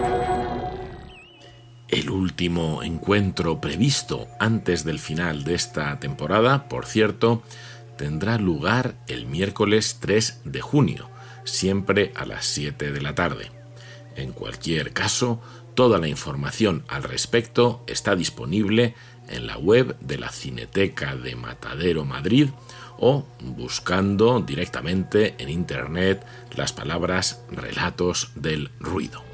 El último encuentro previsto antes del final de esta temporada, por cierto, tendrá lugar el miércoles 3 de junio, siempre a las 7 de la tarde. En cualquier caso, toda la información al respecto está disponible en la web de la Cineteca de Matadero Madrid o buscando directamente en internet las palabras Relatos del Ruido.